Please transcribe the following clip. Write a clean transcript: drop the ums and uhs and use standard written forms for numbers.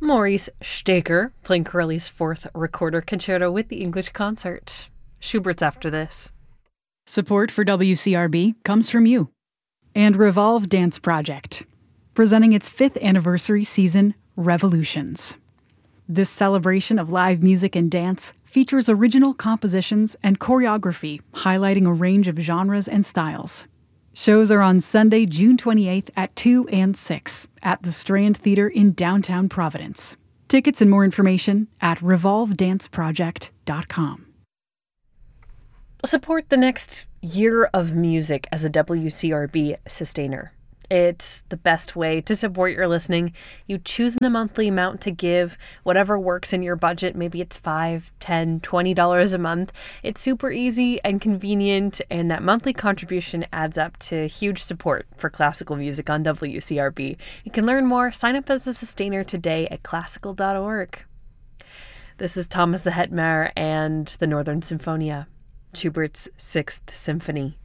Maurice Staker playing Corelli's fourth recorder concerto with the English Concert. Schubert's after this. Support for WCRB comes from you. And Revolve Dance Project, presenting its 5th anniversary season, Revolutions. This celebration of live music and dance features original compositions and choreography highlighting a range of genres and styles. Shows are on Sunday, June 28th at 2 and 6 at the Strand Theater in downtown Providence. Tickets and more information at revolvedanceproject.com. Support the next year of music as a WCRB sustainer. It's the best way to support your listening. You choose a monthly amount to give, whatever works in your budget. Maybe it's $5, $10, $20 a month. It's super easy and convenient, and that monthly contribution adds up to huge support for classical music on WCRB. You can learn more. Sign up as a sustainer today at classical.org. This is Thomas Hetmer and the Northern Symphonia, Schubert's 6th Symphony.